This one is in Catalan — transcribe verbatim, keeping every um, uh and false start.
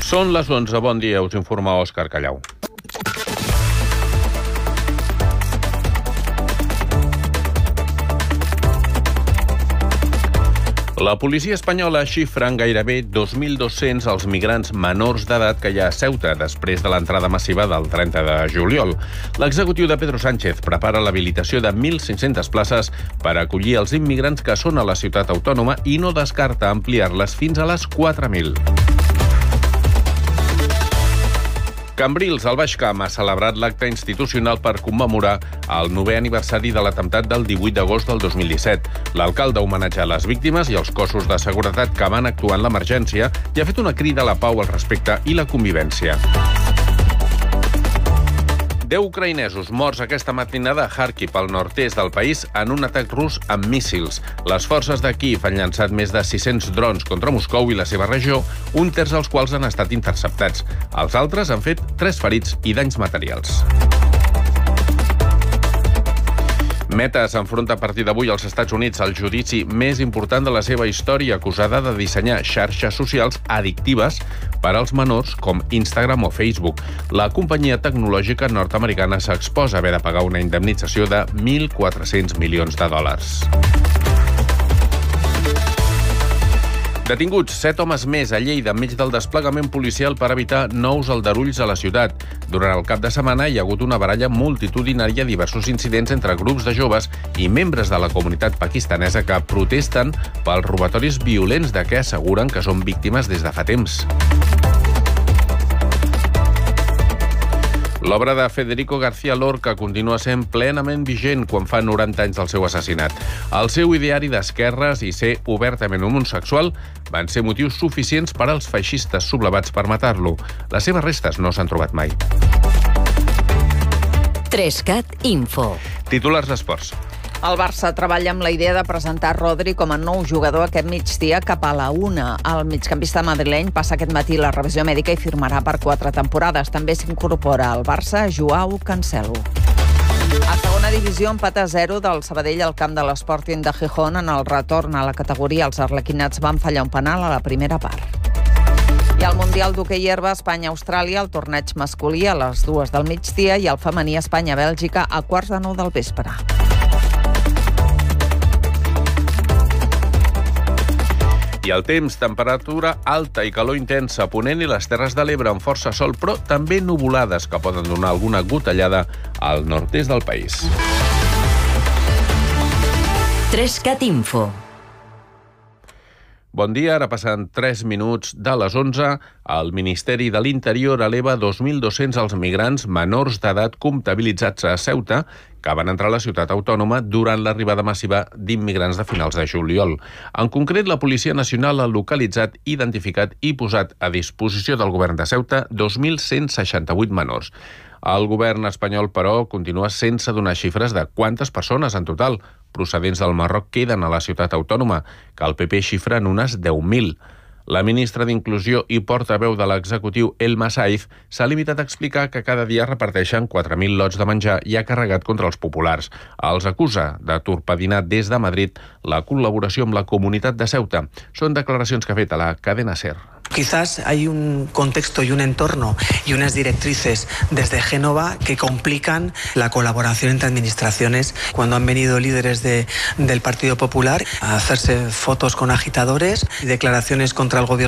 Són les onze. Bon dia, us informa Òscar Callau. La policia espanyola xifra en gairebé dos mil dos-cents els migrants menors d'edat que hi ha a Ceuta després de l'entrada massiva del trenta de juliol. L'executiu de Pedro Sánchez prepara l'habilitació de mil cinc-centes places per acollir els immigrants que són a la ciutat autònoma i no descarta ampliar-les fins a les quatre mil. Cambrils, al Baix Camp, ha celebrat l'acte institucional per commemorar el novè aniversari de l'atemptat del divuit d'agost del dos mil disset. L'alcalde ha homenatjat les víctimes i els cossos de seguretat que van actuar en l'emergència i ha fet una crida a la pau, el respecte i la convivència. Deu ucraïnesos morts aquesta matinada a Kharkiv, al nord-est del país, en un atac rus amb míssils. Les forces de Kíev han llançat més de sis-cents drons contra Moscou i la seva regió, un terç dels quals han estat interceptats. Els altres han fet tres ferits i danys materials. Meta s'enfronta a partir d'avui als Estats Units al judici més important de la seva història, acusada de dissenyar xarxes socials addictives per als menors com Instagram o Facebook. La companyia tecnològica nord-americana s'exposa a haver de pagar una indemnització de mil quatre-cents milions de dòlars. Detinguts set homes més a Lleida enmig del desplegament policial per evitar nous aldarulls a la ciutat. Durant el cap de setmana hi ha hagut una baralla multitudinària, diversos incidents entre grups de joves i membres de la comunitat pakistanesa que protesten pels robatoris violents de què asseguren que són víctimes des de fa temps. L'obra de Federico García Lorca continua sent plenament vigent quan fa noranta anys del seu assassinat. El seu ideari d'esquerres i ser obertament homosexual van ser motius suficients per als feixistes sublevats per matar-lo. Les seves restes no s'han trobat mai. Trescat Info. Titulars d'esports. El Barça treballa amb la idea de presentar Rodri com a nou jugador aquest migdia cap a la una. El migcampista madrileny passa aquest matí la revisió mèdica i firmarà per quatre temporades. També s'incorpora al Barça Joao Cancelo. A segona divisió, empat a zero del Sabadell al camp de l'Sporting de Gijón. En el retorn a la categoria, els arlequinats van fallar un penal a la primera part. I al Mundial d'hoquei herba Espanya-Austràlia, el torneig masculí a les dues del migdia i el femení Espanya-Bèlgica a quarts de nou del vespre. I el temps, temperatura alta i calor intensa, a Ponent i les Terres de l'Ebre amb força sol, però també nuvolades que poden donar alguna gotellada al nord-est del país. Trescat Info. Bon dia, ara passen tres minuts de les onze. El Ministeri de l'Interior eleva dos mil dos-cents els migrants menors d'edat comptabilitzats a Ceuta que van entrar a la ciutat autònoma durant l'arribada massiva d'immigrants de finals de juliol. En concret, la Policia Nacional ha localitzat, identificat i posat a disposició del govern de Ceuta dos mil cent seixanta-vuit menors. El govern espanyol, però, continua sense donar xifres de quantes persones en total procedents del Marroc queden a la ciutat autònoma, que el P P xifra en unes deu mil. La ministra d'Inclusió i portaveu de l'executiu Elma Saiz s'ha limitat a explicar que cada dia reparteixen quatre mil lots de menjar i ha carregat contra els populars. Els acusa de torpedinar des de Madrid la col·laboració amb la comunitat de Ceuta. Són declaracions que ha fet a la cadena SER. Quizás hay un contexto y un entorno y unas directrices desde Génova que complican la colaboración entre administraciones. Cuando han venido líderes de, del Partido Popular a hacerse fotos con agitadores y declaraciones contra el gobierno